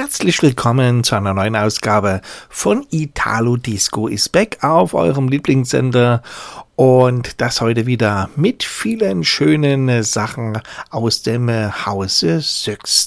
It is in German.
Herzlich willkommen zu einer neuen Ausgabe von Italo Disco is Back auf eurem Lieblingssender und das heute wieder mit vielen schönen Sachen aus dem Hause Söxt.